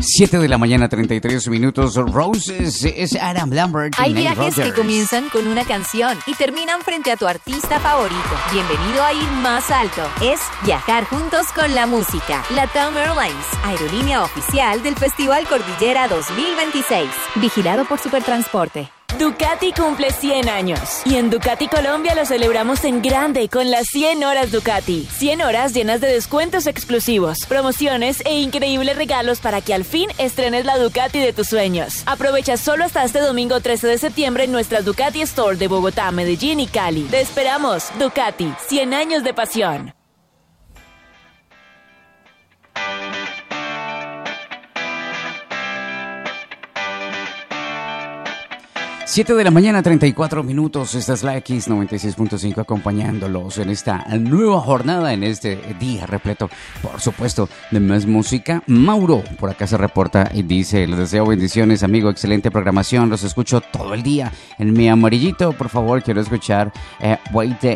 7 de la mañana, 33 minutos. Roses es Adam Lambert. Hay viajes que comienzan con una canción y terminan frente a tu artista favorito. Bienvenido a ir más alto. Es viajar juntos con la música. LATAM Airlines, aerolínea oficial del Festival Cordillera 2026. Vigilado por Supertransporte. Ducati cumple 100 años y en Ducati Colombia lo celebramos en grande con las 100 horas Ducati. 100 horas llenas de descuentos exclusivos, promociones e increíbles regalos para que al fin estrenes la Ducati de tus sueños. Aprovecha solo hasta este domingo 13 de septiembre en nuestras Ducati Store de Bogotá, Medellín y Cali. Te esperamos. Ducati, 100 años de pasión. 7 de la mañana, 34 minutos. Esta es la X96.5 acompañándolos en esta nueva jornada, en este día repleto, por supuesto, de más música. Mauro, por acá se reporta y dice: les deseo bendiciones, amigo, excelente programación, los escucho todo el día. En mi amarillito, por favor, quiero escuchar Wait the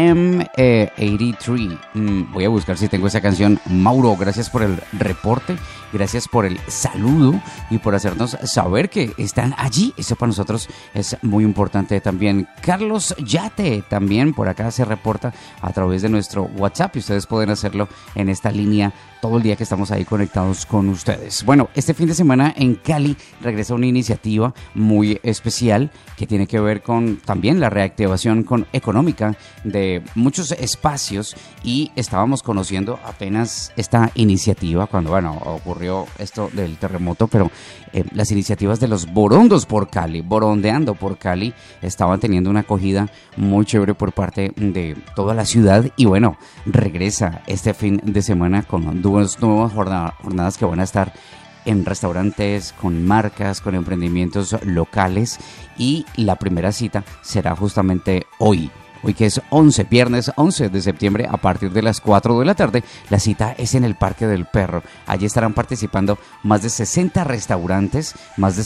M83. Voy a buscar si tengo esa canción. Mauro, gracias por el reporte, gracias por el saludo y por hacernos saber que están allí. Eso para nosotros es muy importante también. Carlos Yate también por acá se reporta a través de nuestro WhatsApp y ustedes pueden hacerlo en esta línea todo el día que estamos ahí conectados con ustedes. Bueno, este fin de semana en Cali regresa una iniciativa muy especial que tiene que ver con también la reactivación económica de muchos espacios, y estábamos conociendo apenas esta iniciativa cuando, bueno, ocurrió esto del terremoto, pero las iniciativas de los Borondos por Cali, Borondeando por Cali, estaban teniendo una acogida muy chévere por parte de toda la ciudad, y bueno, regresa este fin de semana con dos nuevas jornadas que van a estar en restaurantes, con marcas, con emprendimientos locales, y la primera cita será justamente hoy que es viernes 11 de septiembre a partir de las 4 de la tarde. La cita es en el Parque del Perro. Allí estarán participando más de 60 restaurantes, más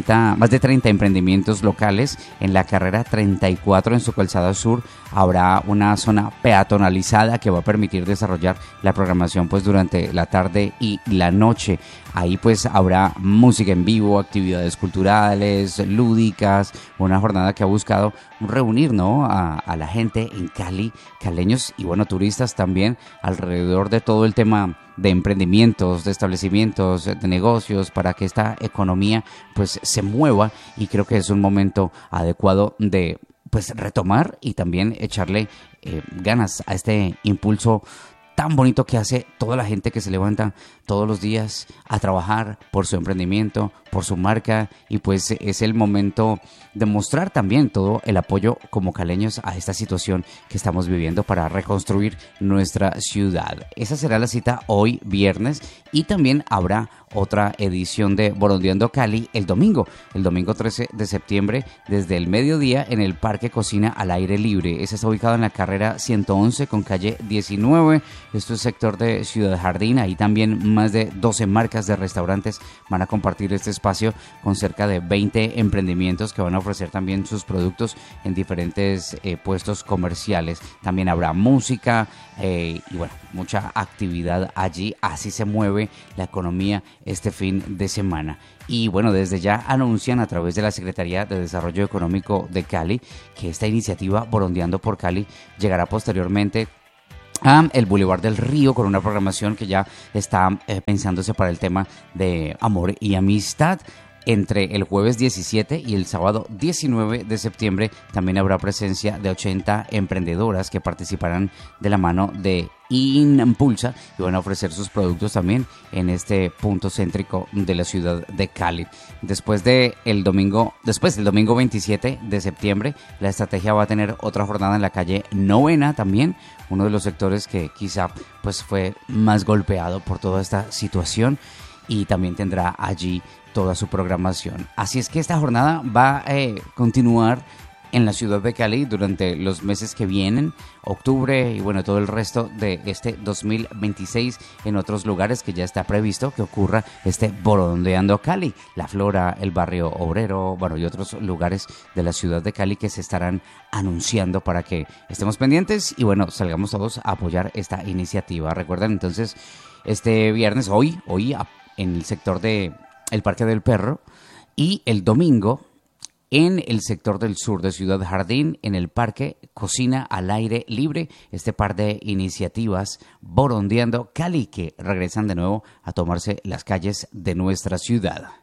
de 30 emprendimientos locales. En la carrera 34 en su calzada sur habrá una zona peatonalizada que va a permitir desarrollar la programación pues durante la tarde y la noche. Ahí pues habrá música en vivo, actividades culturales, lúdicas, una jornada que ha buscado reunir, ¿no?, a la gente en Cali, caleños y bueno, turistas también, alrededor de todo el tema de emprendimientos, de establecimientos, de negocios, para que esta economía pues se mueva, y creo que es un momento adecuado de pues retomar y también echarle ganas a este impulso tan bonito que hace toda la gente que se levanta todos los días a trabajar por su emprendimiento, por su marca, y pues es el momento de mostrar también todo el apoyo como caleños a esta situación que estamos viviendo para reconstruir nuestra ciudad. Esa será la cita hoy viernes, y también habrá otra edición de Borondeando Cali el domingo 13 de septiembre desde el mediodía en el Parque Cocina al Aire Libre. Ese está ubicado en la carrera 111 con calle 19. Esto es sector de Ciudad Jardín. Ahí también más de 12 marcas de restaurantes van a compartir este espacio con cerca de 20 emprendimientos que van a ofrecer también sus productos en diferentes puestos comerciales. También habrá música y bueno, mucha actividad allí. Así se mueve la economía este fin de semana. Y bueno, desde ya anuncian a través de la Secretaría de Desarrollo Económico de Cali que esta iniciativa Borondeando por Cali llegará posteriormente a el Boulevard del Río, con una programación que ya está pensándose para el tema de amor y amistad. Entre el jueves 17 y el sábado 19 de septiembre también habrá presencia de 80 emprendedoras que participarán de la mano de Impulsa y van a ofrecer sus productos también en este punto céntrico de la ciudad de Cali. Después del domingo 27 de septiembre, la estrategia va a tener otra jornada en la calle Novena, también uno de los sectores que quizá pues fue más golpeado por toda esta situación, y también tendrá allí toda su programación. Así es que esta jornada va a continuar en la ciudad de Cali durante los meses que vienen, octubre y bueno, todo el resto de este 2026, en otros lugares que ya está previsto que ocurra este Borondeando Cali, La Flora, el barrio obrero, bueno, y otros lugares de la ciudad de Cali que se estarán anunciando para que estemos pendientes y bueno, salgamos todos a apoyar esta iniciativa. Recuerden entonces, este viernes, hoy en el sector de el Parque del Perro, y el domingo en el sector del sur de Ciudad Jardín, en el Parque Cocina al Aire Libre. Este par de iniciativas Borondeando Cali, que regresan de nuevo a tomarse las calles de nuestra ciudad.